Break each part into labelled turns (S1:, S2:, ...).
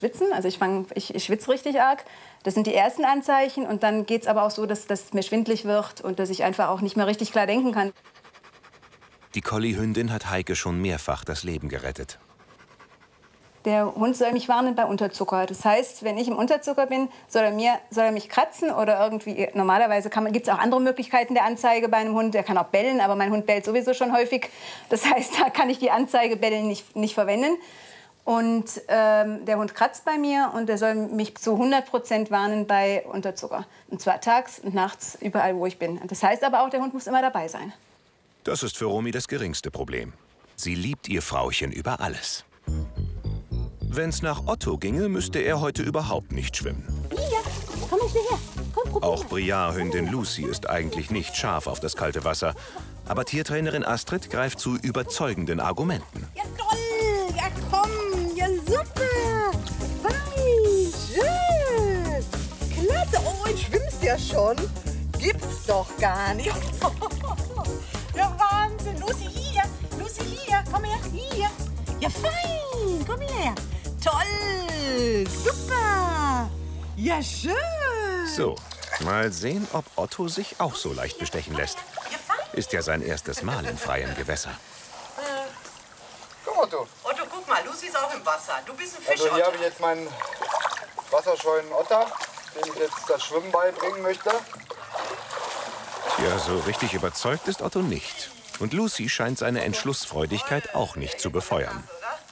S1: Schwitzen, also ich schwitze richtig arg. Das sind die ersten Anzeichen. Und dann geht es aber auch so, dass mir schwindelig wird und dass ich einfach auch nicht mehr richtig klar denken kann.
S2: Die Collie-Hündin hat Heike schon mehrfach das Leben gerettet.
S1: Der Hund soll mich warnen bei Unterzucker. Das heißt, wenn ich im Unterzucker bin, soll er mich kratzen oder irgendwie. Normalerweise gibt es auch andere Möglichkeiten der Anzeige bei einem Hund. Der kann auch bellen, aber mein Hund bellt sowieso schon häufig. Das heißt, da kann ich die Anzeige bellen nicht verwenden. Und der Hund kratzt bei mir und der soll mich zu 100% warnen bei Unterzucker. Und zwar tags und nachts, überall, wo ich bin. Das heißt aber auch, der Hund muss immer dabei sein.
S2: Das ist für Romy das geringste Problem. Sie liebt ihr Frauchen über alles. Wenn's nach Otto ginge, müsste er heute überhaupt nicht schwimmen.
S1: Ja, komm mal schnell her. Komm, probier.
S2: Auch Briard-Hündin Lucy ist eigentlich nicht scharf auf das kalte Wasser. Aber Tiertrainerin Astrid greift zu überzeugenden Argumenten.
S3: Ja, toll! Ja, komm! Ja, super! Fein! Schön! Klasse! Oh, ich schwimmst ja schon. Gibt's doch gar nicht. Ja, Wahnsinn! Lucy, hier! Lucy, hier! Komm her! Hier! Ja, fein! Komm her! Toll! Super! Ja, schön!
S2: So, mal sehen, ob Otto sich auch so leicht bestechen lässt.
S3: Ja, fein!
S2: Ist ja sein erstes Mal in freiem Gewässer.
S4: Komm, Otto.
S3: Otto, guck mal, Lucy ist auch im Wasser. Du bist ein Fisch,
S4: Also hier
S3: Otto.
S4: habe ich jetzt meinen wasserscheuen Otter, dem ich jetzt das Schwimmen beibringen möchte.
S2: Ja, so richtig überzeugt ist Otto nicht. Und Lucy scheint seine Entschlussfreudigkeit auch nicht zu befeuern.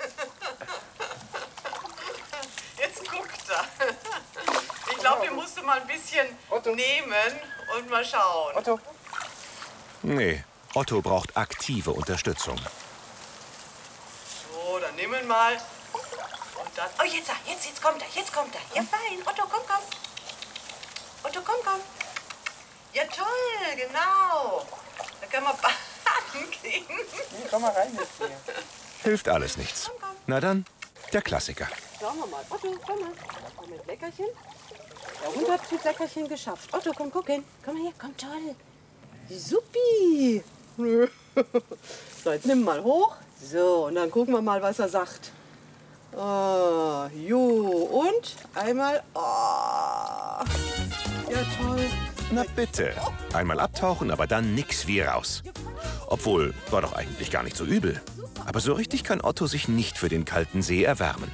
S3: Jetzt guckt er. Ich glaube, den musst du mal ein bisschen
S4: Otto.
S3: nehmen und mal schauen.
S4: Otto.
S2: Nee, Otto braucht aktive Unterstützung.
S3: So, dann nimm ihn mal. Und dann. Oh, jetzt kommt er, jetzt kommt er. Ja, fein. Otto, komm. Otto, komm. Ja, toll, genau. Da kann man baden gehen.
S4: Nee, komm mal rein jetzt hier.
S2: Hilft alles nichts. Na dann, der Klassiker.
S5: Schauen wir mal. Otto, komm mal. Komm mit Leckerchen. Der Hund hat das Leckerchen geschafft. Otto, komm gucken. Komm mal her, komm, toll. Supi. So, jetzt nimm mal hoch. So, und dann gucken wir mal, was er sagt. Oh, jo, und einmal. Oh. Ja, toll.
S2: Na bitte. Einmal abtauchen, aber dann nix wie raus. Obwohl, war doch eigentlich gar nicht so übel. Aber so richtig kann Otto sich nicht für den kalten See erwärmen.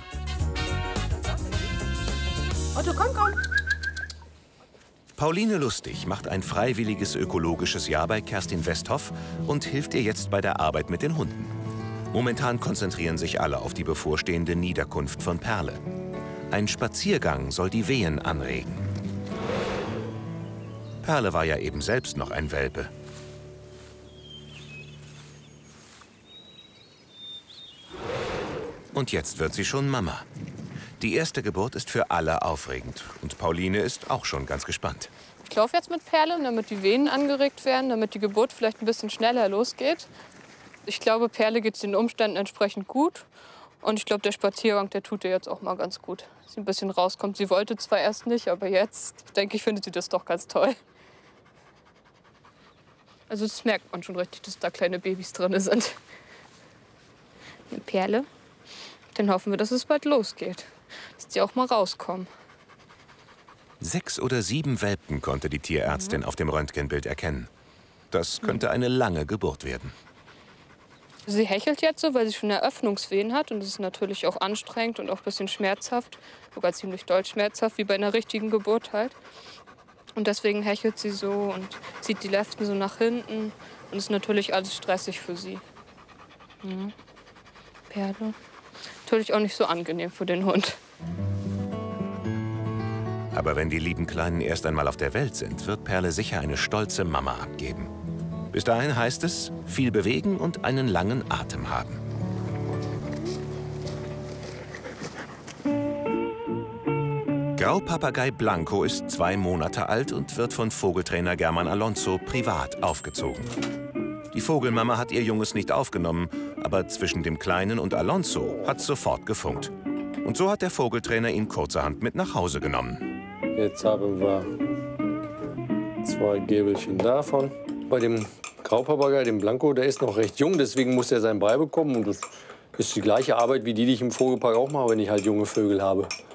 S5: Otto, komm.
S2: Pauline Lustig macht ein freiwilliges ökologisches Jahr bei Kerstin Westhoff und hilft ihr jetzt bei der Arbeit mit den Hunden. Momentan konzentrieren sich alle auf die bevorstehende Niederkunft von Perle. Ein Spaziergang soll die Wehen anregen. Perle war ja eben selbst noch ein Welpe. Und jetzt wird sie schon Mama. Die erste Geburt ist für alle aufregend. Und Pauline ist auch schon ganz gespannt.
S6: Ich laufe jetzt mit Perle, damit die Venen angeregt werden, damit die Geburt vielleicht ein bisschen schneller losgeht. Ich glaube, Perle geht es den Umständen entsprechend gut. Und ich glaube, der Spaziergang, der tut ihr jetzt auch mal ganz gut. Dass sie ein bisschen rauskommt. Sie wollte zwar erst nicht, aber jetzt, denke ich, findet sie das doch ganz toll. Also das merkt man schon richtig, dass da kleine Babys drin sind. Eine Perle. Dann hoffen wir, dass es bald losgeht. Dass die auch mal rauskommen.
S2: 6 oder 7 Welpen konnte die Tierärztin auf dem Röntgenbild erkennen. Das könnte eine lange Geburt werden.
S6: Sie hechelt jetzt so, weil sie schon Eröffnungswehen hat. Und das ist natürlich auch anstrengend und auch ein bisschen schmerzhaft. Sogar ziemlich doll schmerzhaft, wie bei einer richtigen Geburt halt. Und deswegen hechelt sie so und zieht die Leften so nach hinten. Und ist natürlich alles stressig für sie. Ja. Perle. Natürlich auch nicht so angenehm für den Hund.
S2: Aber wenn die lieben Kleinen erst einmal auf der Welt sind, wird Perle sicher eine stolze Mama abgeben. Bis dahin heißt es, viel bewegen und einen langen Atem haben. Graupapagei Blanco ist 2 Monate alt und wird von Vogeltrainer German Alonso privat aufgezogen. Die Vogelmama hat ihr Junges nicht aufgenommen, aber zwischen dem Kleinen und Alonso hat's sofort gefunkt. Und so hat der Vogeltrainer ihn kurzerhand mit nach Hause genommen.
S7: Jetzt haben wir 2 Gäbelchen davon. Bei dem Graupapagei, dem Blanco, der ist noch recht jung, deswegen muss er sein Brei bekommen. Und das Das ist die gleiche Arbeit wie die ich im Vogelpark auch mache, wenn ich halt junge Vögel habe.